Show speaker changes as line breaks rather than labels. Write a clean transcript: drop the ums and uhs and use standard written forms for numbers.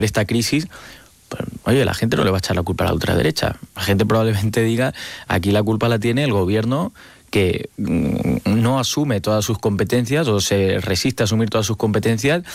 de esta crisis, pues, oye, la gente no le va a echar la culpa a la ultraderecha. La gente probablemente diga, aquí la culpa la tiene el gobierno, que no asume todas sus competencias o se resiste a asumir todas sus competencias